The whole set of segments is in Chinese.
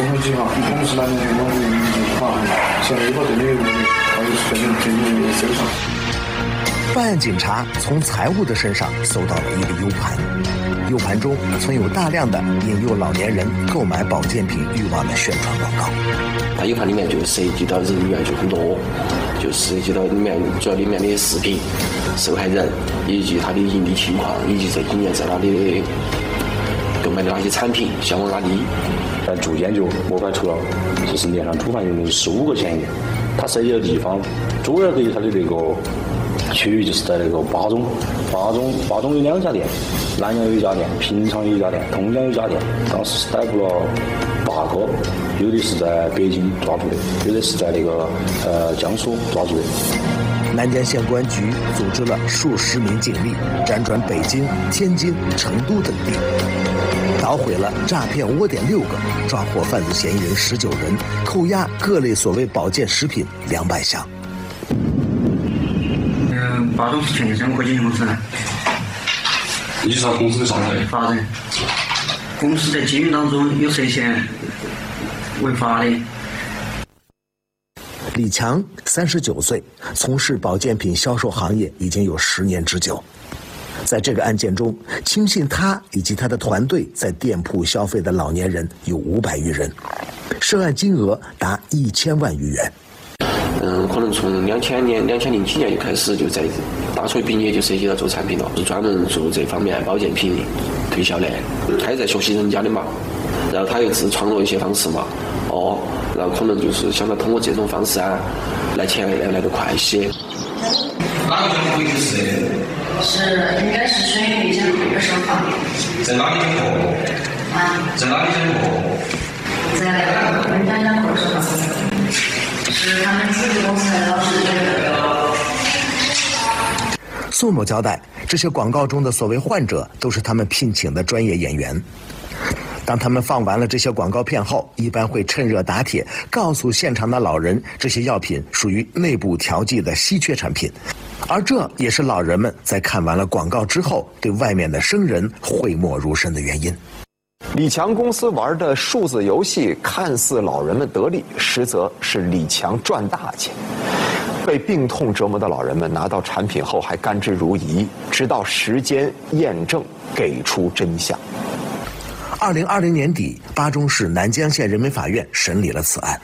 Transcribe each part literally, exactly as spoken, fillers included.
生活计划，公司那边员工的计划，现在一个对你的还有全面进入搜查。 办案警察从财务的身上搜到了一个 U 盘 ，U 盘中存有大量的引诱老年人购买保健品欲望的宣传广告。 它 U 盘里面就涉及到人员就很多，就涉及到里面主要里面的视频、受害人以及他的盈利情况，以及这几年在哪里购买的哪些产品销往哪里。 但逐渐就摸排出了，就是连上主犯有十五个嫌疑人，他涉及的地方主要对于他的那个。区域就是在那个巴中，巴中巴中有两家店，南阳有一家店，平昌有一家店，通江有一家店。当时逮捕了八个，有的是在北京抓住的，有的是在那个呃江苏抓住的。 南江县公安局组织了数十名警力，辗转北京、天津、成都等地，捣毁了诈骗窝点六个，抓获犯罪嫌疑人十九人，扣押各类所谓保健食品两百箱。 巴中是全国生活经纪公司的。 你是他公司的啥人？ 法人。公司在经营当中有涉嫌违法的。 李强三十九岁，从事保健品销售行业已经有十年之久。在这个案件中，轻信他以及他的团队在店铺消费的老年人有五百余人，涉案金额达一千万余元。 嗯，可能从两千年、两千零七年就开始，就在大学毕业就涉及到做产品了，是专门做这方面保健品推销的。他也在学习人家的嘛，然后他又自创了一些方式嘛，哦，然后可能就是想到通过这种方式啊，来钱来来得快一些。 哪个店铺是？ 是，应该是属于李江口的商场。 在哪里进货？ 啊？ 在哪里进货？ 在那个人家江口的商场。是他们自己公司的老师这个。 宋某交代，这些广告中的所谓患者都是他们聘请的专业演员。当他们放完了这些广告片后，一般会趁热打铁，告诉现场的老人，这些药品属于内部调剂的稀缺产品。而这也是老人们在看完了广告之后，对外面的生人讳莫如深的原因。 李强公司玩的数字游戏看似老人们得利，实则是李强赚大钱。被病痛折磨的老人们拿到产品后还甘之如饴，直到时间验证，给出真相。 二零二零年底，巴中市南江县人民法院审理了此案。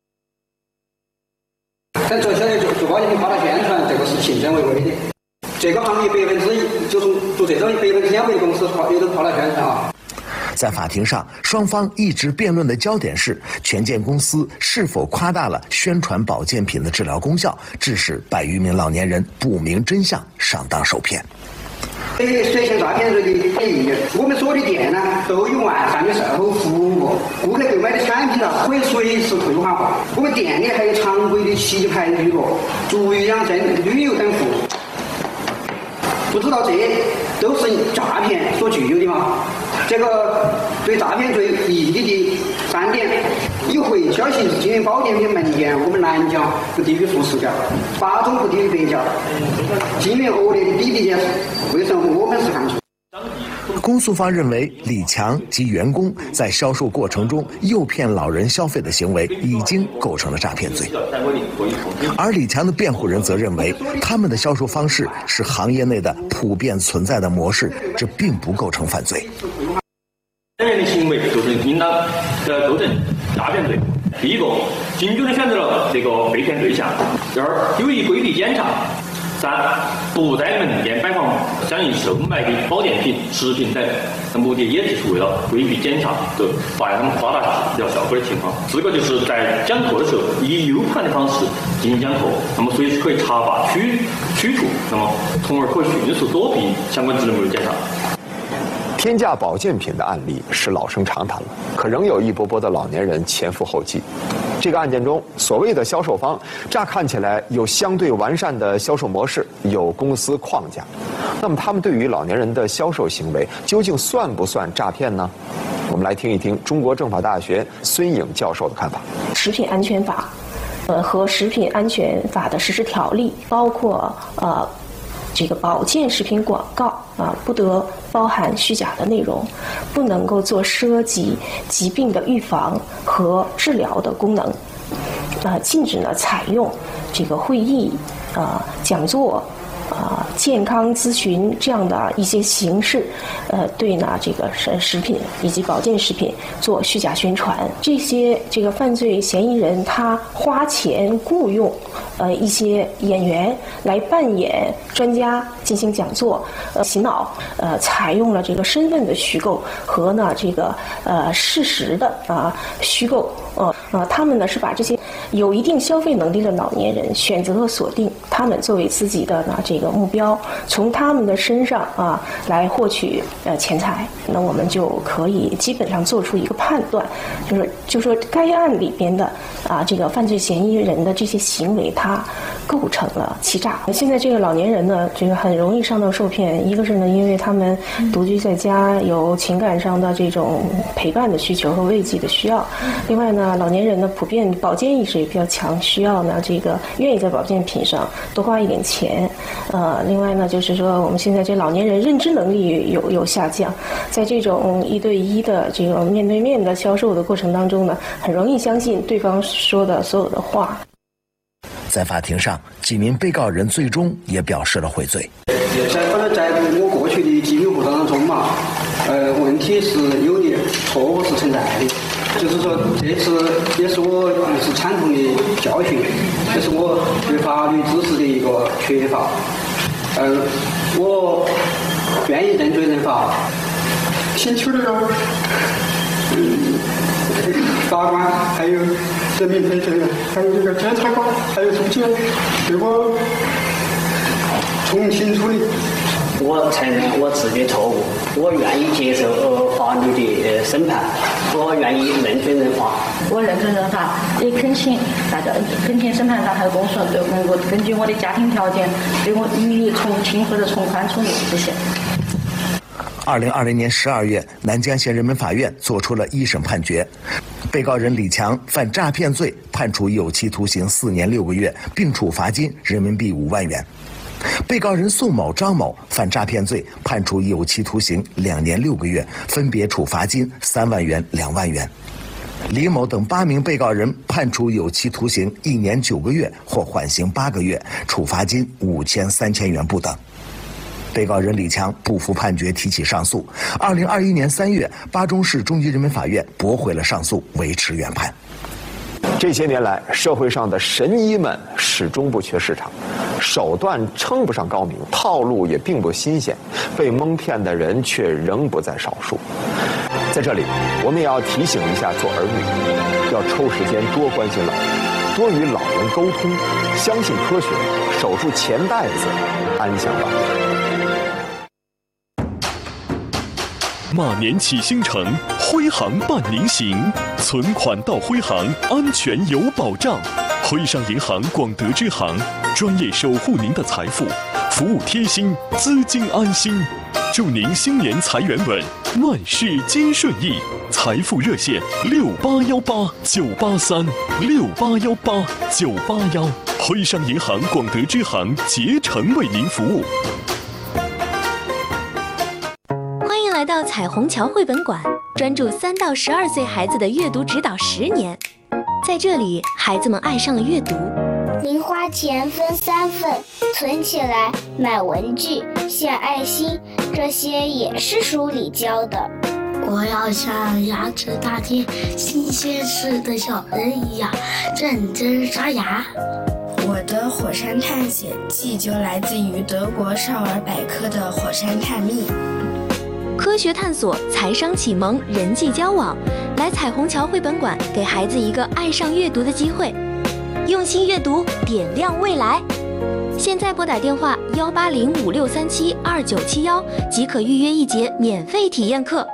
但做现在做做保健品夸大宣传，这个是行政违规的。这个行业百分之一就是做这种百分之两百的公司也都夸大宣传啊。 在法庭上，双方一直辩论的焦点是权健公司是否夸大了宣传保健品的治疗功效，致使百余名老年人不明真相上当受骗。 对涉嫌诈骗罪的嫌疑人，我们所有的店呢都有完善的售后服务，顾客购买的产品呢可以随时退换货。我们店里还有常规的棋牌娱乐、足浴养生、旅游等服务。不知道这都是诈骗所具有的吗？这个对诈骗罪异地的三点：以回销形式经营保健品门店，我们南江不低于数十家，巴中不低于百家，经营恶劣的比比皆是。为什么我们是看出？ 公诉方认为，李强及员工在销售过程中诱骗老人消费的行为已经构成了诈骗罪。而李强的辩护人则认为，他们的销售方式是行业内的普遍存在的模式，这并不构成犯罪。 两人的行为就是应当呃构成诈骗罪。第一个，精准地选择了这个被骗对象；第二，有意规避检查。三，不在门店摆放相应售卖的保健品、食品等，那目的也就是为了规避检查的发扬夸大疗效果的情况。四个就是在讲课的时候以 U 盘的方式进行讲课，那么随时可以查罚取取图，那么从而可以迅速躲避相关职能部门检查。 天价保健品的案例是老生常谈了，可仍有一波波的老年人前赴后继。这个案件中，所谓的销售方，乍看起来有相对完善的销售模式，有公司框架。那么他们对于老年人的销售行为，究竟算不算诈骗呢？我们来听一听中国政法大学孙颖教授的看法。 食品安全法，呃和食品安全法的实施条例，包括呃这个保健食品广告啊，不得包含虚假的内容，不能够做涉及疾病的预防和治疗的功能。呃，禁止呢采用这个会议、呃讲座、呃健康咨询这样的一些形式，呃，对呢这个食食品以及保健食品做虚假宣传。这些这个犯罪嫌疑人他花钱雇佣呃一些演员来扮演专家进行讲座，呃洗脑，呃采用了这个身份的虚构和呢这个呃事实的啊、呃、虚构，呃呃他们呢是把这些有一定消费能力的老年人选择和锁定他们作为自己的呢这个目标，从他们的身上啊来获取呃钱财。那我们就可以基本上做出一个判断，就是就说该案里边的啊这个犯罪嫌疑人的这些行为，他构成了欺诈。现在这个老年人呢，这个很容易上当受骗，一个是呢因为他们独居在家，有情感上的这种陪伴的需求和慰藉的需要，另外呢老年人呢普遍保健意识也比较强，需要呢这个愿意在保健品上多花一点钱。呃，另外呢就是说我们现在这老年人认知能力有有下降，在这种一对一的这种面对面的销售的过程当中呢，很容易相信对方说的所有的话。 在法庭上，几名被告人最终也表示了悔罪。 在反正在我过去的记录过程当中嘛，呃，问题是有的，错误是存在的。就是说，这次也是我就是惨痛的教训，这是我对法律知识的一个缺乏。呃，我愿意认罪认罚。请求这个嗯法官，还有人民陪审员，还有这个检察官，还有书记，对我从轻处理。 我承认我自己错误，我愿意接受呃法律的呃审判，我愿意认罪认罚。 我认罪认罚，也恳请大家，恳请审判长还有公诉人能够根据我的家庭条件，对我予以从轻或者从宽处理。谢谢。 二零二零年十二月，南江县人民法院作出了一审判决，被告人李强犯诈骗罪，判处有期徒刑四年六个月，并处罚金人民币五万元。被告人宋某、张某犯诈骗罪，判处有期徒刑两年六个月，分别处罚金三万元、两万元。李某等八名被告人判处有期徒刑一年九个月或缓刑八个月，处罚金五千、三千元不等。被告人李强不服判决，提起上诉。二零二一年三月，巴中市中级人民法院驳回了上诉，维持原判。 这些年来，社会上的神医们始终不缺市场，手段称不上高明，套路也并不新鲜，被蒙骗的人却仍不在少数。在这里，我们也要提醒一下做儿女，要抽时间多关心老人，多与老人沟通，相信科学，守住钱袋子，安享晚年。 马年启星城，徽行伴您行，存款到徽行，安全有保障。徽商银行广德支行，专业守护您的财富，服务贴心，资金安心。祝您新年财源稳，万事皆顺意。财富热线六八幺八九八三六八幺八九八幺，徽商银行广德支行竭诚为您服务。 欢迎来到彩虹桥绘本馆，专注三到十二岁孩子的阅读指导十年。在这里，孩子们爱上了阅读。 零花钱分三份，存起来买文具、献爱心，这些也是书里教的。 我要像牙齿大厅新鲜事的小人一样认真刷牙。 我的火山探险记就来自于德国少儿百科的火山探秘。 科学探索、财商启蒙、人际交往，来彩虹桥绘本馆给孩子一个爱上阅读的机会。用心阅读，点亮未来。现在拨打电话幺八零五六三七二九七幺即可预约一节免费体验课。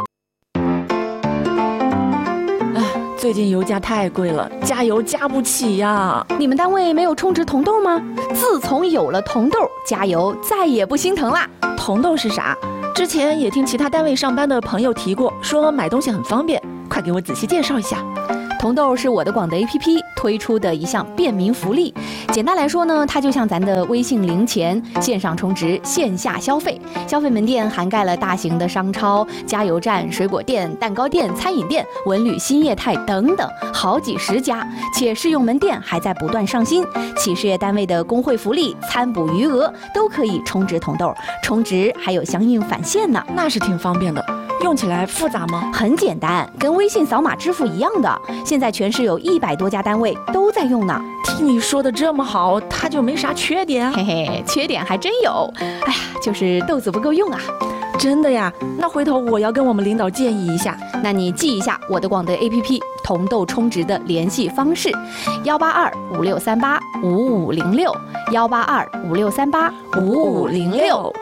最近油价太贵了，加油加不起呀！ 你们单位没有充值铜豆吗？自从有了铜豆，加油再也不心疼啦。 铜豆是啥？之前也听其他单位上班的朋友提过，说买东西很方便，快给我仔细介绍一下。 童豆是我的广德 A P P 推出的一项便民福利。简单来说呢，它就像咱的微信零钱，线上充值，线下消费。消费门店涵盖了大型的商超、加油站、水果店、蛋糕店、餐饮店、文旅新业态等等，好几十家，且试用门店还在不断上新。企事业单位的工会福利、参补余额都可以充值童豆，充值还有相应返现呢， 那是挺方便的。用起来复杂吗？ 很简单，跟微信扫码支付一样的。现在全市有一百多家单位都在用呢。 听你说的这么好，它就没啥缺点？ 嘿嘿，缺点还真有。哎呀，就是豆子不够用啊。 真的呀？那回头我要跟我们领导建议一下。 那你记一下我的广德 A P P 童豆充值的联系方式：幺八二五六三八五五零六，幺八二五六三八五五零六。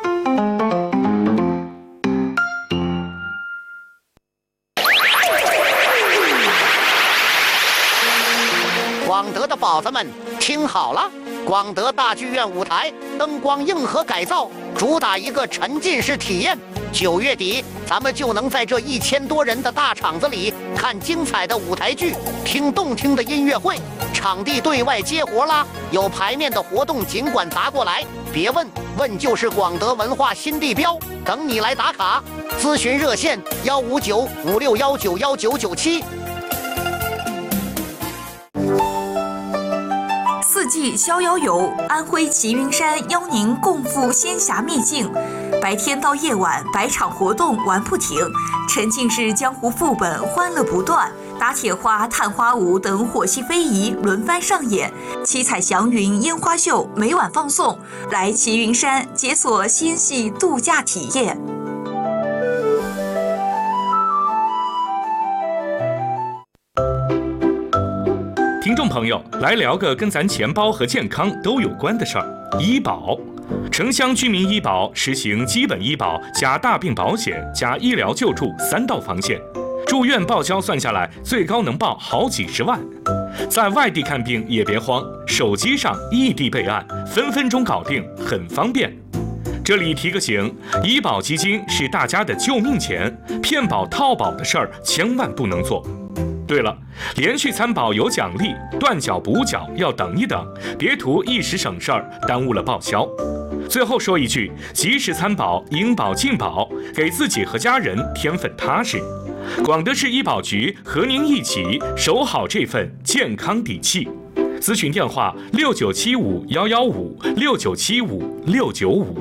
广德的宝子们，听好了！广德大剧院舞台灯光硬核改造，主打一个沉浸式体验。九月底，咱们就能在这一千多人的大场子里看精彩的舞台剧，听动听的音乐会。场地对外接活啦，有排面的活动尽管砸过来，别问，问就是广德文化新地标，等你来打卡。咨询热线：幺五九五六幺九幺九九七。 四季逍遥游，安徽齐云山邀您共赴仙侠秘境，白天到夜晚百场活动玩不停，沉浸式江湖副本欢乐不断，打铁花、探花舞等火系非遗轮番上演，七彩祥云烟花秀每晚放送，来齐云山解锁仙系度假体验。 听众朋友，来聊个跟咱钱包和健康都有关的事儿——医保。城乡居民医保实行基本医保加大病保险加医疗救助三道防线，住院报销算下来最高能报好几十万。在外地看病也别慌，手机上异地备案，分分钟搞定，很方便。这里提个醒，医保基金是大家的救命钱，骗保套保的事儿千万不能做。对了，连续参保有奖励，断缴补缴要等一等，别图一时省事儿，耽误了报销。最后说一句，及时参保，应保尽保，给自己和家人添份踏实。广德市医保局和您一起守好这份健康底气。咨询电话：六九七五幺幺五六九七五六九五。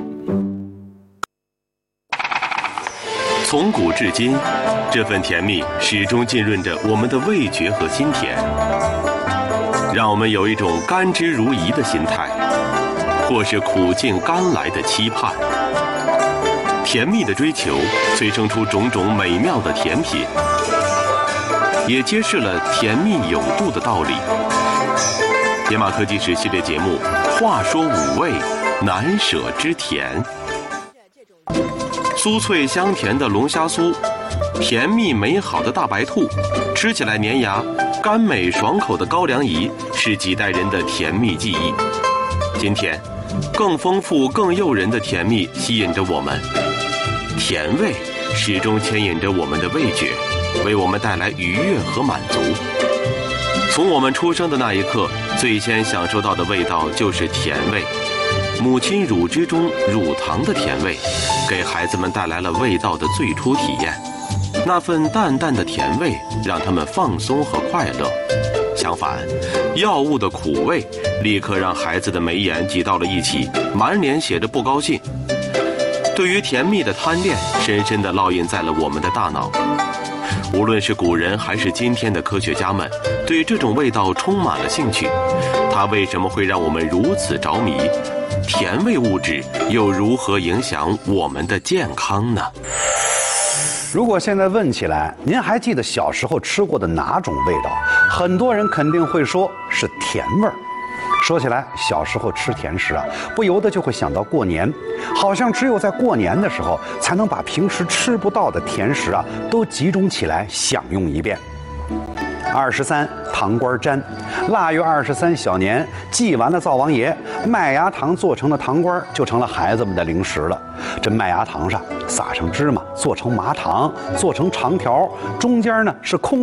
从古至今，这份甜蜜始终浸润着我们的味觉和心田，让我们有一种甘之如饴的心态，或是苦尽甘来的期盼。甜蜜的追求催生出种种美妙的甜品，也揭示了甜蜜有度的道理。野马科技史系列节目《话说五味，难舍之甜》。酥脆香甜的龙虾酥，甜蜜美好的大白兔，吃起来粘牙，甘美爽口的高粱饴，是几代人的甜蜜记忆。今天，更丰富、更诱人的甜蜜吸引着我们，甜味始终牵引着我们的味觉，为我们带来愉悦和满足。从我们出生的那一刻，最先享受到的味道就是甜味。母亲乳汁中乳糖的甜味，给孩子们带来了味道的最初体验。那份淡淡的甜味，让他们放松和快乐。相反，药物的苦味，立刻让孩子的眉眼挤到了一起，满脸写着不高兴。对于甜蜜的贪恋，深深地烙印在了我们的大脑。无论是古人还是今天的科学家们，对这种味道充满了兴趣。它为什么会让我们如此着迷？甜味物质又如何影响我们的健康呢？ 如果现在问起来，您还记得小时候吃过的哪种味道？很多人肯定会说是甜味儿。说起来，小时候吃甜食啊，不由得就会想到过年，好像只有在过年的时候，才能把平时吃不到的甜食啊，都集中起来享用一遍。二十三糖瓜粘，腊月二十三小年，祭完了灶王爷，麦芽糖做成的糖瓜就成了孩子们的零食了。这麦芽糖上撒上芝麻，做成麻糖，做成长条，中间呢是空的，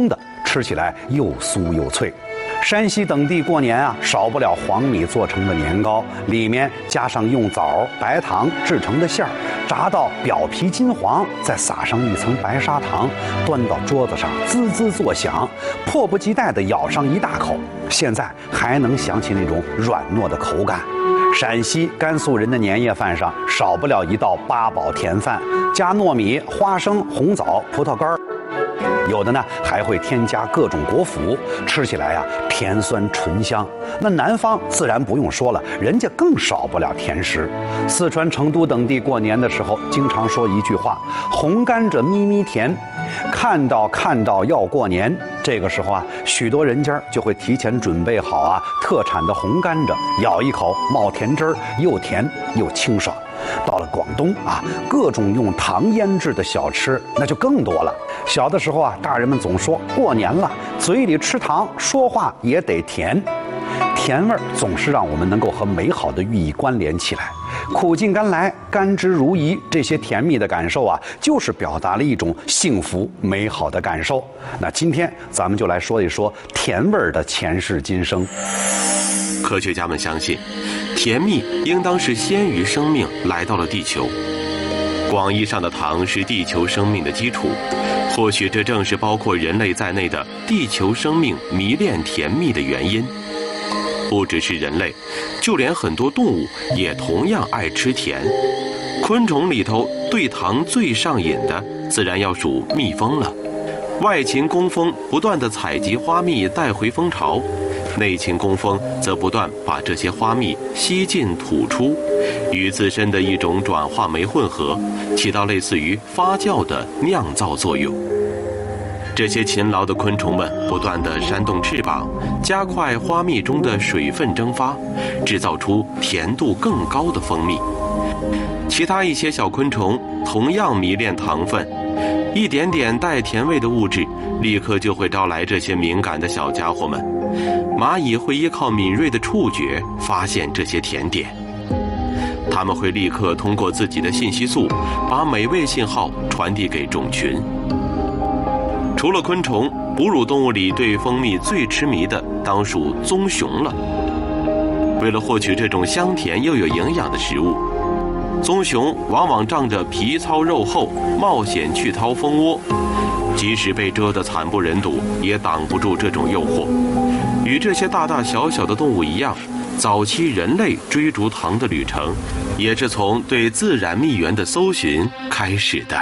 吃起来又酥又脆。山西等地过年啊，少不了黄米做成的年糕，里面加上用枣、白糖制成的馅儿，炸到表皮金黄，再撒上一层白砂糖，端到桌子上滋滋作响，迫不及待地咬上一大口。现在还能想起那种软糯的口感。陕西、甘肃人的年夜饭上少不了一道八宝甜饭，加糯米、花生、红枣、葡萄干儿。有的呢还会添加各种果脯，吃起来呀、啊、甜酸醇香。那南方自然不用说了，人家更少不了甜食。四川成都等地过年的时候，经常说一句话：红甘蔗咪咪甜。看到看到要过年，这个时候啊，许多人家就会提前准备好啊特产的红甘蔗，咬一口冒甜汁儿，又甜又清爽。到了广东啊，各种用糖腌制的小吃那就更多了。小的时候啊，大人们总说过年了，嘴里吃糖，说话也得甜。甜味儿总是让我们能够和美好的寓意关联起来。苦尽甘来，甘之如饴，这些甜蜜的感受啊，就是表达了一种幸福美好的感受。那今天咱们就来说一说甜味儿的前世今生。 科学家们相信，甜蜜应当是先于生命来到了地球。广义上的糖是地球生命的基础，或许这正是包括人类在内的地球生命迷恋甜蜜的原因。不只是人类，就连很多动物也同样爱吃甜。昆虫里头对糖最上瘾的，自然要数蜜蜂了。外勤工蜂不断地采集花蜜带回蜂巢，内勤工蜂则不断把这些花蜜吸进吐出，与自身的一种转化酶混合，起到类似于发酵的酿造作用。这些勤劳的昆虫们不断地扇动翅膀，加快花蜜中的水分蒸发，制造出甜度更高的蜂蜜。其他一些小昆虫同样迷恋糖分，一点点带甜味的物质立刻就会招来这些敏感的小家伙们。蚂蚁会依靠敏锐的触觉发现这些甜点，它们会立刻通过自己的信息素把美味信号传递给种群。除了昆虫，哺乳动物里对蜂蜜最痴迷的当属棕熊了。为了获取这种香甜又有营养的食物，棕熊往往仗着皮糙肉厚，冒险去掏蜂窝，即使被蛰得惨不忍睹，也挡不住这种诱惑。与这些大大小小的动物一样，早期人类追逐糖的旅程，也是从对自然蜜源的搜寻开始的。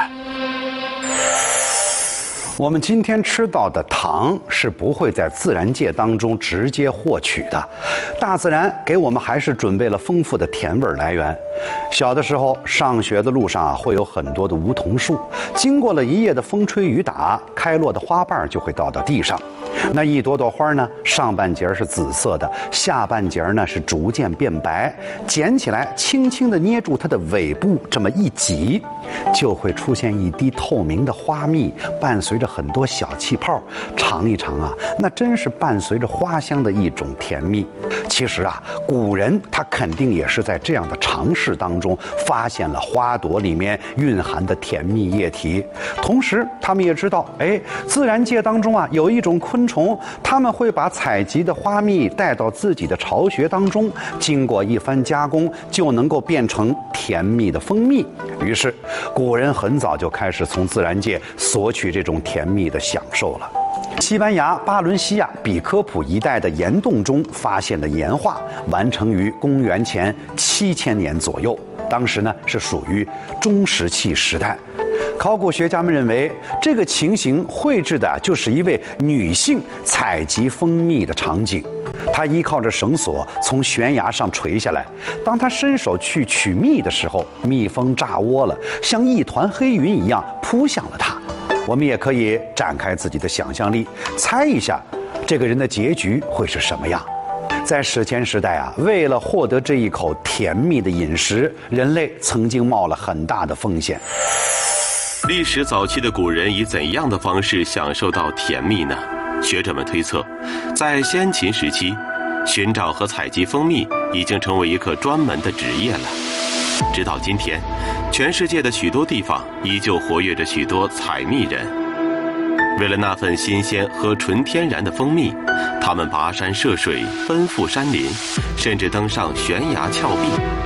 我们今天吃到的糖是不会在自然界当中直接获取的，大自然给我们还是准备了丰富的甜味来源。小的时候上学的路上啊，会有很多的梧桐树，经过了一夜的风吹雨打，开落的花瓣就会倒到地上。那一朵朵花呢，上半截是紫色的，下半截呢是逐渐变白，捡起来轻轻地捏住它的尾部，这么一挤，就会出现一滴透明的花蜜，伴随着很多小气泡。尝一尝啊，那真是伴随着花香的一种甜蜜。其实啊，古人他肯定也是在这样的尝试当中发现了花朵里面蕴含的甜蜜液体，同时他们也知道，哎，自然界当中啊有一种昆虫，他们会把采集的花蜜带到自己的巢穴当中，经过一番加工，就能够变成甜蜜的蜂蜜。于是，古人很早就开始从自然界索取这种甜蜜的享受了。西班牙巴伦西亚比科普一带的岩洞中发现的岩画，完成于公元前七千年左右，当时呢是属于中石器时代。考古学家们认为，这个情形绘制的就是一位女性采集蜂蜜的场景。她依靠着绳索从悬崖上垂下来，当她伸手去取蜜的时候，蜜蜂炸窝了，像一团黑云一样扑向了她。我们也可以展开自己的想象力，猜一下这个人的结局会是什么样。在史前时代啊，为了获得这一口甜蜜的饮食，人类曾经冒了很大的风险。 历史早期的古人以怎样的方式享受到甜蜜呢？学者们推测，在先秦时期，寻找和采集蜂蜜已经成为一个专门的职业了。直到今天，全世界的许多地方依旧活跃着许多采蜜人。 为了那份新鲜和纯天然的蜂蜜，他们跋山涉水，奔赴山林，甚至登上悬崖峭壁。